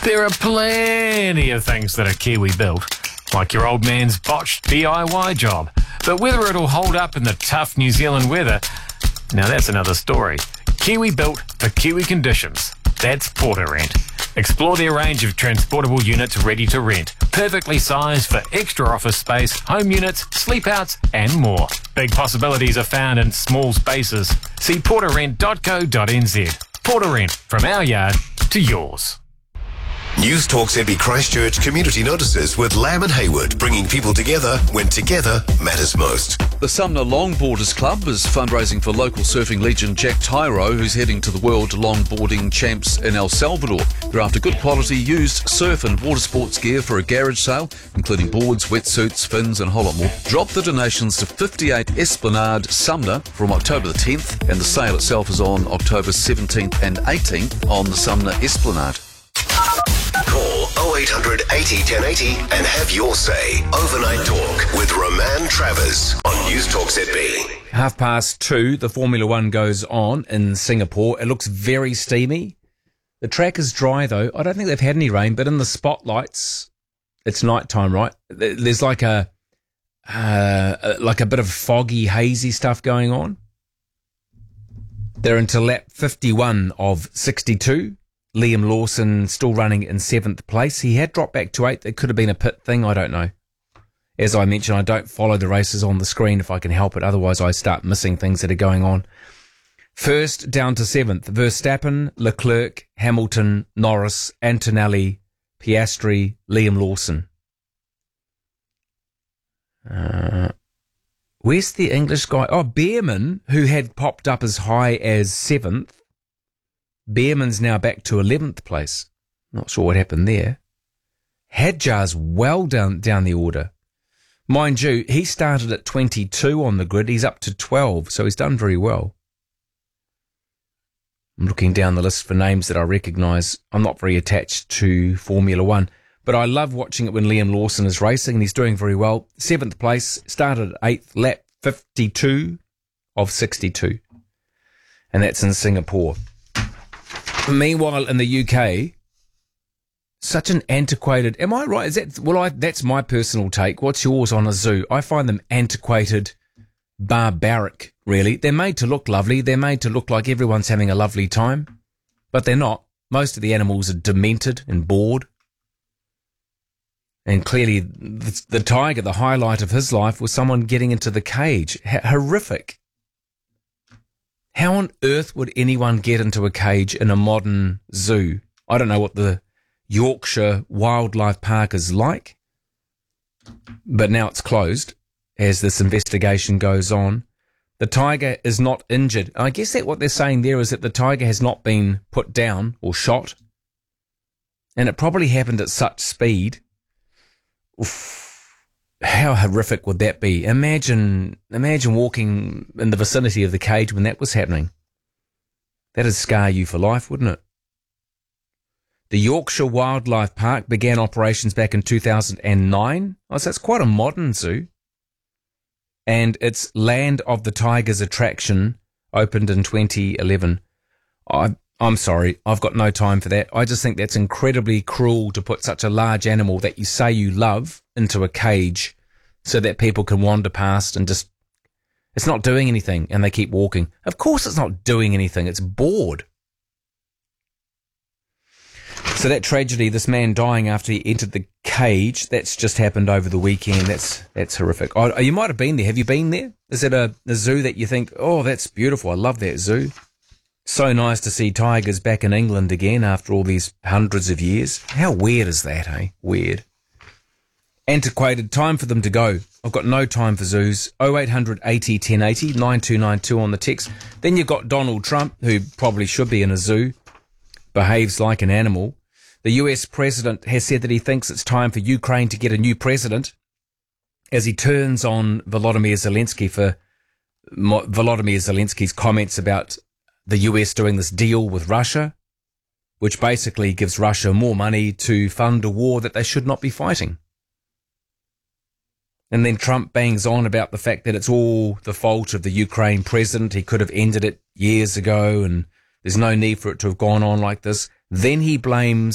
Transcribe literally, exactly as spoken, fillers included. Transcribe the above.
There are plenty of things that are Kiwi built, like your old man's botched D I Y job. But whether it'll hold up in the tough New Zealand weather, now that's another story. Kiwi built for Kiwi conditions. That's Portarent. Explore their range of transportable units ready to rent, perfectly sized for extra office space, home units, sleep outs and more. Big possibilities are found in small spaces. See portarent dot co dot n z. Portarent, from our yard to yours. News Talk Z B Christchurch community notices with Lamb and Hayward, bringing people together when together matters most. The Sumner Longboarders Club is fundraising for local surfing legend Jack Tyro, who's heading to the World Longboarding Champs in El Salvador. They're after good quality used surf and water sports gear for a garage sale, including boards, wetsuits, fins and a whole lot more. Drop the donations to fifty-eight Esplanade, Sumner, from October the tenth, and the sale itself is on October seventeenth and eighteenth on the Sumner Esplanade. Call oh eight hundred eighty ten eighty and have your say. Overnight Talk with Roman Travers on News Talk Z B. Half past two, the Formula One goes on in Singapore. It looks very steamy. The track is dry though. I don't think they've had any rain, but in the spotlights, it's nighttime, right? There's like a uh, like a bit of foggy, hazy stuff going on. They're into lap fifty-one of sixty-two. Liam Lawson still running in seventh place. He had dropped back to eighth. It could have been a pit thing. I don't know. As I mentioned, I don't follow the races on the screen if I can help it. Otherwise, I start missing things that are going on. First down to seventh. Verstappen, Leclerc, Hamilton, Norris, Antonelli, Piastri, Liam Lawson. Uh, where's the English guy? Oh, Behrman, who had popped up as high as seventh. Behrman's now back to eleventh place. Not sure what happened there. Hadjar's well down down the order. Mind you, he started at twenty-two on the grid. He's up to twelve, so he's done very well. I'm looking down the list for names that I recognise. I'm not very attached to Formula One, but I love watching it when Liam Lawson is racing, and he's doing very well. Seventh place, started at eighth, lap fifty-two of sixty-two. And that's in Singapore. Meanwhile, in the U K, such an antiquated... Am I right? Is that... Well, I, that's my personal take. What's yours on a zoo? I find them antiquated, barbaric, really. They're made to look lovely. They're made to look like everyone's having a lovely time. But they're not. Most of the animals are demented and bored. And clearly, the, the tiger, the highlight of his life, was someone getting into the cage. H- horrific. How on earth would anyone get into a cage in a modern zoo? I don't know what the Yorkshire Wildlife Park is like, but now it's closed as this investigation goes on. The tiger is not injured. I guess that what they're saying there is that the tiger has not been put down or shot, and it probably happened at such speed. Oof. How horrific would that be? Imagine, imagine walking in the vicinity of the cage when that was happening. That'd scar you for life, wouldn't it? The Yorkshire Wildlife Park began operations back in two thousand nine. Oh, so it's quite a modern zoo. And its Land of the Tigers attraction opened in twenty eleven. I, I'm sorry, I've got no time for that. I just think that's incredibly cruel to put such a large animal that you say you love into a cage so that people can wander past and just, it's not doing anything and they keep walking. Of course it's not doing anything, it's bored. So that tragedy, this man dying after he entered the cage, that's just happened over the weekend. That's that's horrific. Oh, you might have been there. Have you been there? Is it a, a zoo that you think, oh, that's beautiful, I love that zoo? So nice to see tigers back in England again after all these hundreds of years. How weird is that, eh? Weird. Antiquated, time for them to go. I've got no time for zoos. oh eight hundred eighty ten eighty, nine two nine two on the text. Then you've got Donald Trump, who probably should be in a zoo, behaves like an animal. The U S president has said that he thinks it's time for Ukraine to get a new president as he turns on Volodymyr Zelensky for Volodymyr Zelensky's comments about the U S doing this deal with Russia, which basically gives Russia more money to fund a war that they should not be fighting. And then Trump bangs on about the fact that it's all the fault of the Ukraine president. He could have ended it years ago and there's no need for it to have gone on like this. Then he blames